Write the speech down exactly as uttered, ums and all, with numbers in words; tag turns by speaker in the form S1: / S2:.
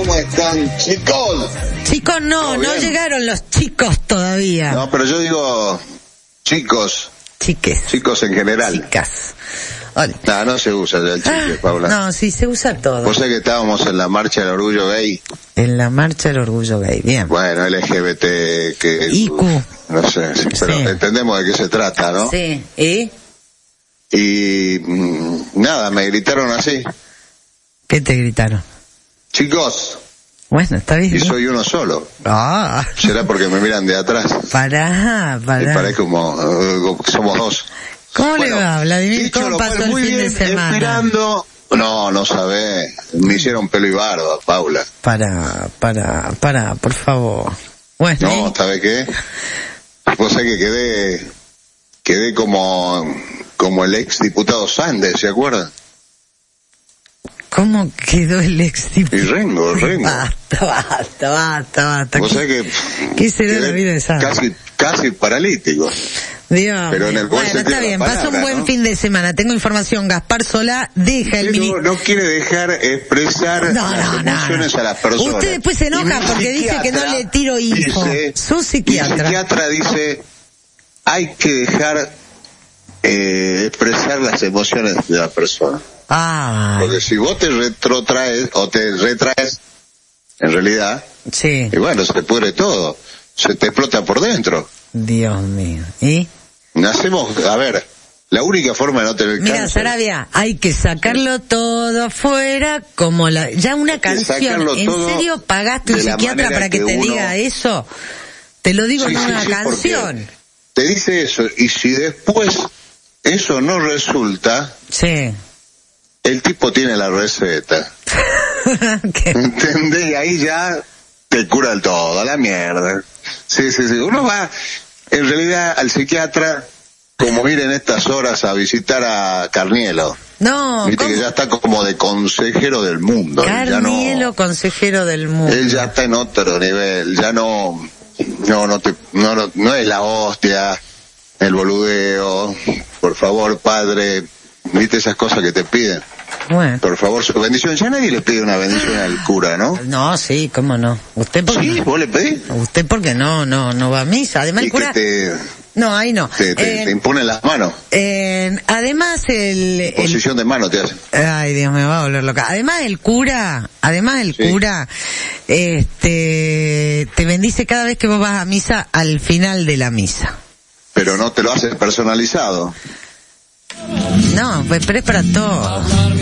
S1: ¿Cómo están, chicos?
S2: Chicos, no, no llegaron los chicos todavía.
S1: No, pero yo digo chicos.
S2: Chiques.
S1: Chicos en general.
S2: Chicas. Hola.
S1: No, no se usa el chique,
S2: ah,
S1: Paula.
S2: No, sí, se usa todo.
S1: Vos sabés que estábamos en la marcha del orgullo gay.
S2: En la marcha del orgullo gay, bien.
S1: Bueno, L G B T, que...
S2: I Q.
S1: No sé, sí, pero
S2: sí.
S1: entendemos de qué se trata, ¿no?
S2: Sí, ¿y?
S1: Y mmm, nada, me gritaron así.
S2: ¿Qué te gritaron?
S1: Chicos.
S2: Bueno, está bien.
S1: Y soy uno solo.
S2: Ah.
S1: ¿Será porque me miran de atrás?
S2: Pará, pará.
S1: Me parece como, uh, somos dos.
S2: ¿Cómo
S1: bueno,
S2: le va, Vladimir? ¿Cómo pasó el fin
S1: bien,
S2: de semana?
S1: Esperando... No, no sabés. Me hicieron pelo y barba, Paula.
S2: Para, para, para, por favor. Bueno.
S1: No, ¿sabés qué? Vos sabés que quedé, quedé como, como el ex diputado Sández, ¿se acuerdan?
S2: ¿Cómo quedó el ex diputado?
S1: Y Rengo, Rengo.
S2: Basta, basta, basta, basta.
S1: Vos sabés que...
S2: ¿Qué será la vida de Sández?
S1: Casi, casi paralítico.
S2: Dios
S1: pero en el buen
S2: bueno, está bien,
S1: palabra,
S2: pasó un buen
S1: ¿no?
S2: fin de semana. Tengo información. Gaspar Solá deja el mini...
S1: No quiere dejar expresar
S2: no,
S1: las
S2: no,
S1: emociones
S2: no, no.
S1: a las personas.
S2: Usted después se enoja porque dice que no le tiro info.
S1: Dice,
S2: Su psiquiatra.
S1: Mi psiquiatra dice, hay que dejar eh, expresar las emociones de la persona.
S2: Ah.
S1: Porque si vos te retrotraes o te retraes, en realidad,
S2: sí.
S1: Y bueno, se te pudre todo. Se te explota por dentro.
S2: Dios mío. ¿Y?
S1: Nacemos, a ver, la única forma de no tener
S2: Mira,
S1: cáncer...
S2: Sarabia, hay que sacarlo sí. todo afuera, como la... Ya una canción, ¿en serio pagaste un psiquiatra para que, que te uno... diga eso? Te lo digo sí, en una sí, sí, canción.
S1: Te dice eso, y si después eso no resulta...
S2: Sí.
S1: El tipo tiene la receta. ¿Entendés? Y ahí ya te cura el todo, a la mierda. Sí, sí, sí. Uno va, en realidad, al psiquiatra, como ir en estas horas a visitar a Carnielo.
S2: No,
S1: viste ¿cómo? Que ya está como de consejero del mundo.
S2: Carnielo, no, consejero del mundo.
S1: Él ya está en otro nivel, ya no, no, no te, no, no, no es la hostia, el boludeo. Por favor, padre, viste esas cosas que te piden.
S2: Bueno.
S1: Por favor, su bendición. Ya nadie le pide una bendición al cura, ¿no?
S2: No, sí, cómo no. ¿Usted por qué?
S1: Sí, ¿vos le pedís?
S2: ¿Usted porque no, no, no va a misa? Además,
S1: ¿Y
S2: el cura...
S1: que te...
S2: No, ahí no.
S1: Te, te,
S2: eh,
S1: te imponen las manos.
S2: Eh, además el...
S1: Posición
S2: el...
S1: de mano te hace.
S2: Ay, Dios, me va a volver loca. Además el cura, además el sí. cura, este, te bendice cada vez que vos vas a misa al final de la misa.
S1: Pero no te lo hace personalizado.
S2: No, pues, pero es para todo.